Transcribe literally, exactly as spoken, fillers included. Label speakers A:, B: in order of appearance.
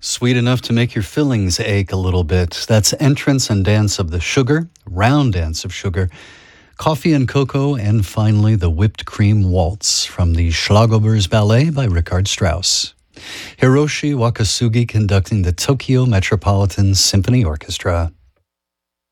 A: Sweet enough to make your fillings ache a little bit. That's Entrance and Dance of the Sugar, Round Dance of Sugar, Coffee and Cocoa, and finally the Whipped Cream Waltz from the Schlagobers Ballet by Richard Strauss. Hiroshi Wakasugi conducting the Tokyo Metropolitan Symphony Orchestra.